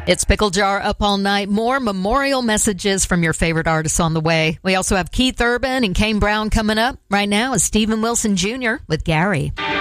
It's Pickle Jar Up All Night. More memorial messages from your favorite artists on the way. We also have Keith Urban and Kane Brown coming up. Right now is Stephen Wilson Jr. with Gary.